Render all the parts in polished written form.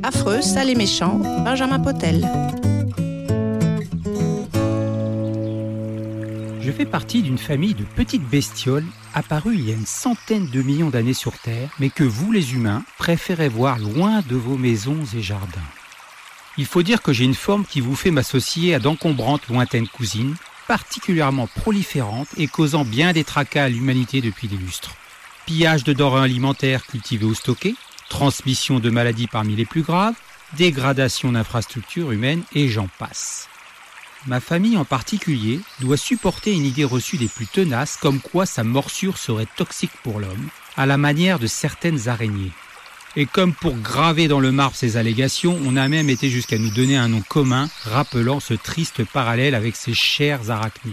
Affreux, sale et méchant, Benjamin Potel. Je fais partie d'une famille de petites bestioles apparues il y a une centaine de millions d'années sur Terre, mais que vous, les humains, préférez voir loin de vos maisons et jardins. Il faut dire que j'ai une forme qui vous fait m'associer à d'encombrantes lointaines cousines, particulièrement proliférantes et causant bien des tracas à l'humanité depuis des lustres. Pillage de denrées alimentaires cultivées ou stockées, transmission de maladies parmi les plus graves, dégradation d'infrastructures humaines et j'en passe. Ma famille en particulier doit supporter une idée reçue des plus tenaces comme quoi sa morsure serait toxique pour l'homme, à la manière de certaines araignées. Et comme pour graver dans le marbre ces allégations, on a même été jusqu'à nous donner un nom commun rappelant ce triste parallèle avec ces chers arachnides.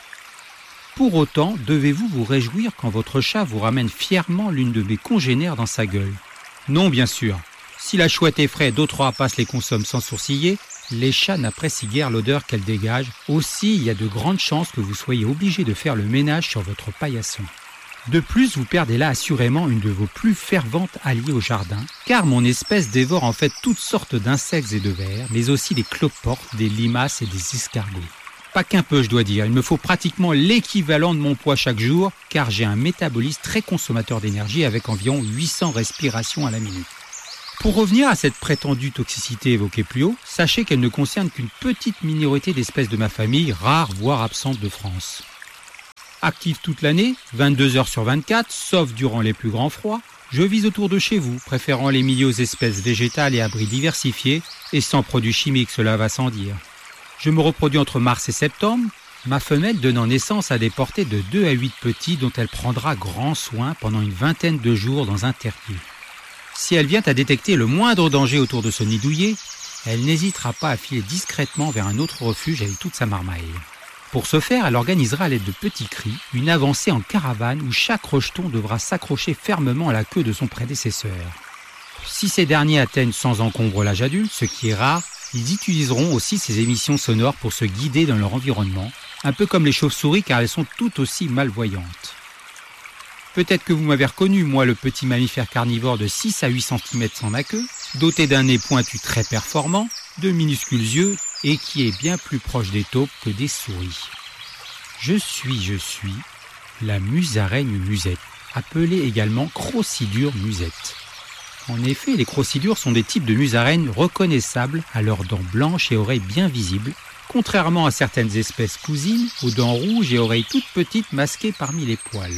Pour autant, devez-vous vous réjouir quand votre chat vous ramène fièrement l'une de mes congénères dans sa gueule? Non, bien sûr. Si la chouette effraie d'autres rapaces les consomment sans sourciller, les chats n'apprécient guère l'odeur qu'elle dégage. Aussi, il y a de grandes chances que vous soyez obligé de faire le ménage sur votre paillasson. De plus, vous perdez là assurément une de vos plus ferventes alliées au jardin, car mon espèce dévore en fait toutes sortes d'insectes et de vers, mais aussi des cloportes, des limaces et des escargots. Pas qu'un peu, je dois dire, il me faut pratiquement l'équivalent de mon poids chaque jour, car j'ai un métabolisme très consommateur d'énergie avec environ 800 respirations à la minute. Pour revenir à cette prétendue toxicité évoquée plus haut, sachez qu'elle ne concerne qu'une petite minorité d'espèces de ma famille, rares voire absentes de France. Active toute l'année, 22 heures sur 24, sauf durant les plus grands froids, je vise autour de chez vous, préférant les milieux aux espèces végétales et abris diversifiés, et sans produits chimiques, cela va sans dire. Je me reproduis entre mars et septembre, ma femelle donnant naissance à des portées de 2 à 8 petits dont elle prendra grand soin pendant une vingtaine de jours dans un terrier. Si elle vient à détecter le moindre danger autour de ce nid douillet, elle n'hésitera pas à filer discrètement vers un autre refuge avec toute sa marmaille. Pour ce faire, elle organisera à l'aide de petits cris une avancée en caravane où chaque rejeton devra s'accrocher fermement à la queue de son prédécesseur. Si ces derniers atteignent sans encombre l'âge adulte, ce qui est rare, ils utiliseront aussi ces émissions sonores pour se guider dans leur environnement, un peu comme les chauves-souris car elles sont tout aussi malvoyantes. Peut-être que vous m'avez reconnu, moi le petit mammifère carnivore de 6 à 8 cm sans ma queue, doté d'un nez pointu très performant, de minuscules yeux et qui est bien plus proche des taupes que des souris. Je suis la musaraigne musette, appelée également crocydure musette. En effet, les crocydures sont des types de musaraignes reconnaissables à leurs dents blanches et oreilles bien visibles, contrairement à certaines espèces cousines aux dents rouges et oreilles toutes petites masquées parmi les poils.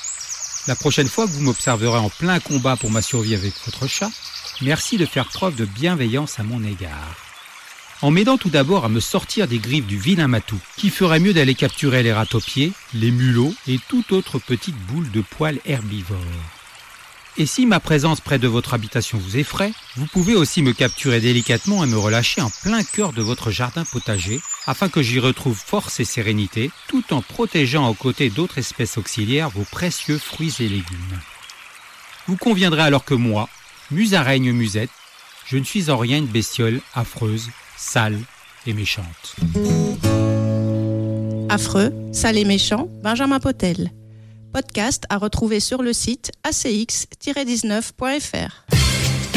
La prochaine fois que vous m'observerez en plein combat pour ma survie avec votre chat, merci de faire preuve de bienveillance à mon égard. En m'aidant tout d'abord à me sortir des griffes du vilain matou, qui ferait mieux d'aller capturer les ratopiers, les mulots et toute autre petite boule de poils herbivores. Et si ma présence près de votre habitation vous effraie, vous pouvez aussi me capturer délicatement et me relâcher en plein cœur de votre jardin potager, afin que j'y retrouve force et sérénité, tout en protégeant aux côtés d'autres espèces auxiliaires vos précieux fruits et légumes. Vous conviendrez alors que moi, musaraigne musette, je ne suis en rien une bestiole affreuse, sale et méchante. Affreux, sale et méchant, Benjamin Potel. Podcast à retrouver sur le site acx-19.fr.